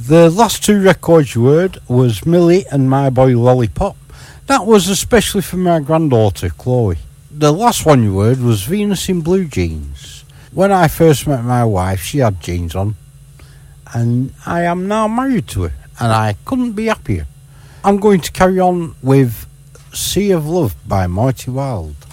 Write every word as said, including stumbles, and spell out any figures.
The last two records you heard was Millie and My Boy Lollipop. That was especially for my granddaughter, Chloe. The last one you heard was Venus in Blue Jeans. When I first met my wife, she had jeans on, and I am now married to her, and I couldn't be happier. I'm going to carry on with Sea of Love by Marty Wilde.